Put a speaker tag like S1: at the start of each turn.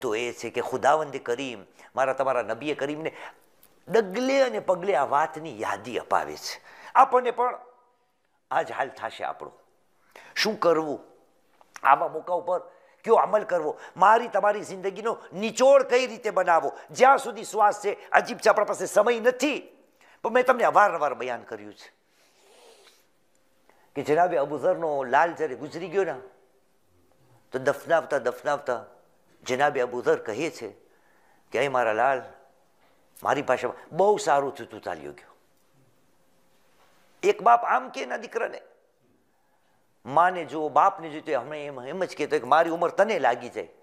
S1: તો એ છે કે ખુદાવંદે કરીમ, મારા તમારા નબીએ કરીમને ડગલે અને પગલે આ વાતની યાદી અપાવે છે. આપણને પણ આ જ હાલ થશે આપણું. શું કરવું, આવા મોકા ઉપર કયો અમલ કરવો, મારી તમારી જિંદગીનો નિચોડ કઈ રીતે બનાવવો. જ્યાં સુધી શ્વાસ છે, અજીબ છે, આપણા પાસે સમય નથી. પણ મેં તમને અવારનવાર બયાન કર્યું છે કે જનાબે અબુઝરનો લાલ જ્યારે ગુજરી ગયો ને, તો દફનાવતા દફનાવતા જનાબે અબુઝર કહે છે કે અહીં મારા લાલ, મારી ભાષામાં બહુ સારું થયું તું ચાલ્યો ગયો. એક બાપ આમ કે એના દીકરાને, માને જો બાપને જોઈતો હમણાં એમ જ કહેતો કે મારી ઉંમર તને લાગી જાય,